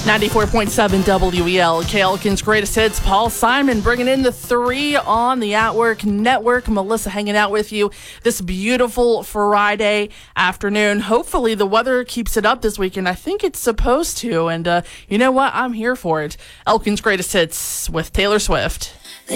94.7 WEL, Elkins Greatest Hits. Paul Simon bringing in the 3 on the Outwork Network. Melissa hanging out with you this beautiful Friday afternoon. Hopefully the weather keeps it up this weekend. I think it's supposed to. And you know what? I'm here for it. Elkins Greatest Hits with Taylor Swift.